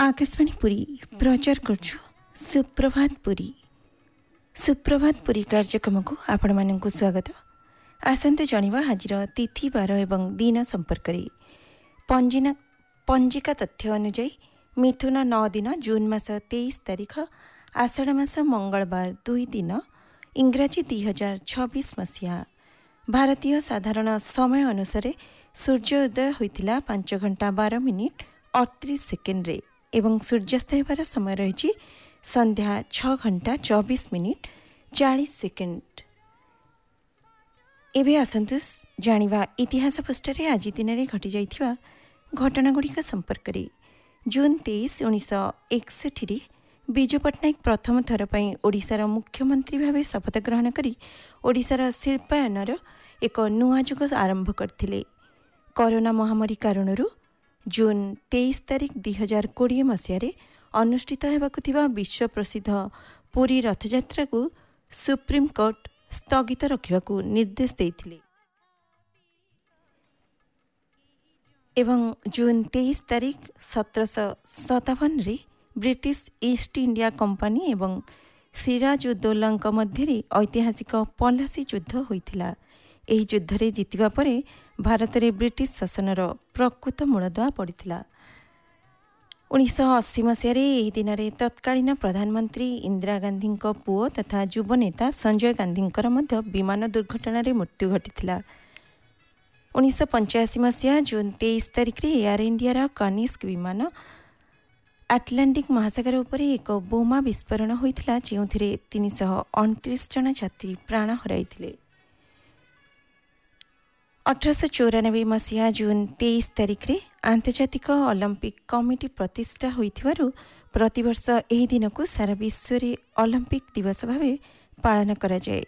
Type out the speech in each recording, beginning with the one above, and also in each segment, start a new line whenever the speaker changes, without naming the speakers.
आकाशवाणी पुरी प्रचार करछु सुप्रभात पुरी कार्यक्रम को आपण मानकु स्वागत। आसंत जानिबा हाजिर तिथि बार एवं दिन संपर्क रे पंजिका तथ्य अनुଯାୟୀ मिथुन 9 दिन जून मास 23 तारिख आषाढ़ मास मंगलवार 2 दिन इंग्राजी 2026 मसीहा भारतीय साधारण समय अनुसार सूर्योदय होइतिला 5 घंटा 12 मिनिट 38 सेकेंड रे एवं सूर्यास्त होबार समय रही संध्या 6 घंटा 24 मिनिट 40 सेकेंड। एबे आसंतु जानिबा इतिहास पृष्ठरे आज दिन में घटी जाइथिबा घटनागुड़िक संपर्क रे। जून 23 1961 रे विजु पट्टनायक प्रथम थर पई ओडिशार मुख्यमंत्री भावे शपथ ग्रहण करी ओडिशार शिल्पायनर एक नुआ जुग आरंभ करथिले। कोरोना महामारी कारणरू जून 23 तारिख 2020 मसीह अनुष्ठित हेबाकु थिबा विश्व प्रसिद्ध पुरी रथयात्रा को सुप्रीम कोर्ट स्थगित रखिबाकु निर्देश देइथिले एवं जून 23 तारिख 1757 रे ब्रिटिश ईस्ट इंडिया कंपनी एवं सिराजुद्दौलाଙ୍କ ମଧ୍ୟରେ ऐतिहासिक पलासी युद्ध होइथिला। ଏହି ଯୁଦ୍ଧରେ ଜିତିବା ପରେ ଭାରତରେ ବ୍ରିଟିଶ ଶାସନର ପ୍ରକୃତ ମୂଳଦୁଆ ପଡ଼ିଥିଲା। 1980 ମସିହାରେ ଏହି ଦିନରେ ତତ୍କାଳୀନ ପ୍ରଧାନମନ୍ତ୍ରୀ ଇନ୍ଦିରା ଗାନ୍ଧୀଙ୍କ ପୁଅ ତଥା ଯୁବ ନେତା ସଞ୍ଜୟ ଗାନ୍ଧୀଙ୍କର ମଧ୍ୟ ବିମାନ ଦୁର୍ଘଟଣାରେ ମୃତ୍ୟୁ ଘଟିଥିଲା। 1985 ମସିହା ଜୁନ 23 ତାରିଖରେ ଏୟାର ଇଣ୍ଡିଆର କନିଷ୍କ ବିମାନ ଆଟଲାଣ୍ଟିକ ମହାସାଗର ଉପରେ ଏକ ବୋମା ବିସ୍ଫୋରଣ ହୋଇଥିଲା, ଯେଉଁଥିରେ 329 ଜଣ ଯାତ୍ରୀ ପ୍ରାଣ ହରାଇଥିଲେ। 1894 मसीहा जून 23 तारिख रे आंतर्जातिक ओलंपिक कमिटी प्रतिष्ठा होइथिबारु प्रतिवर्ष एही दिन को सारा विश्व रे ओलंपिक दिवस भावे पालन करा जाए।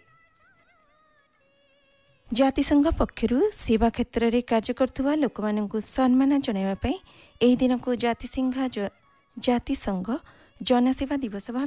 जातिसंघ पक्षरु सेवा क्षेत्र रे कार्य करथुवा लोकमानंकु सम्मान जणाइबा पई एही दिन को जातिसंघ जनसेवा दिवस भावे